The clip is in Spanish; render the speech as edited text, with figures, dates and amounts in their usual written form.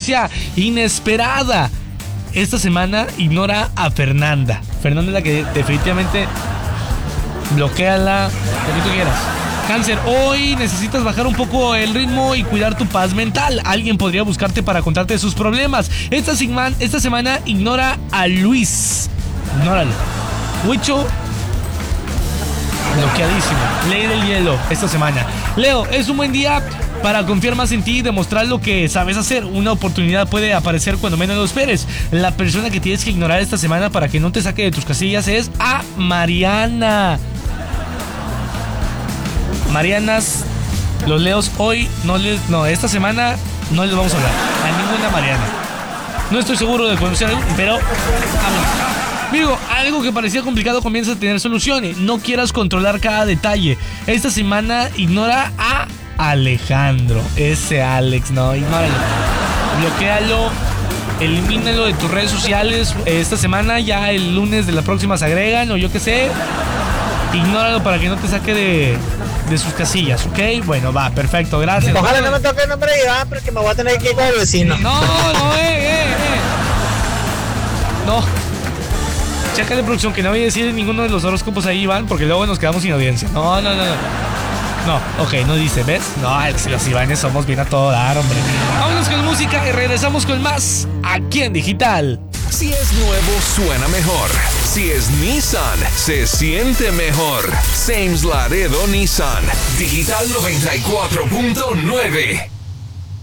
noticia inesperada. Esta semana ignora a Fernanda. Fernanda es la que definitivamente bloquéala, lo que tú quieras. Cáncer, hoy necesitas bajar un poco el ritmo y cuidar tu paz mental. Alguien podría buscarte para contarte sus problemas. Esta semana ignora a Luis. Ignóralo. Huicho, bloqueadísimo. Ley del hielo esta semana. Leo, es un buen día para confiar más en ti y demostrar lo que sabes hacer. Una oportunidad puede aparecer cuando menos lo esperes. La persona que tienes que ignorar esta semana para que no te saque de tus casillas es a Mariana. Marianas, los Leos hoy esta semana no les vamos a hablar a ninguna Mariana. No estoy seguro de conocer, pero amigo, algo que parecía complicado comienza a tener soluciones. No quieras controlar cada detalle. Esta semana ignora a Alejandro. Ese Alex, no, ignóralo. Bloquéalo. Elimínalo de tus redes sociales. Esta semana, ya el lunes de la próxima se agregan, o yo qué sé. Ignóralo para que no te saque de sus casillas, ¿ok? Bueno, va, perfecto, gracias. Ojalá no me toque el nombre de Iván, porque me voy a tener que ir con el vecino. No, No. Chécale, producción, que no voy a decir ninguno de los horóscopos ahí, Iván, porque luego nos quedamos sin audiencia. No. No, ok, no dice, ¿ves? No, si los Ivanes somos bien a todo dar, hombre. Vámonos con música y regresamos con más aquí en Digital. Si es nuevo, suena mejor. Si es Nissan, se siente mejor. Sames Laredo Nissan. Digital 94.9.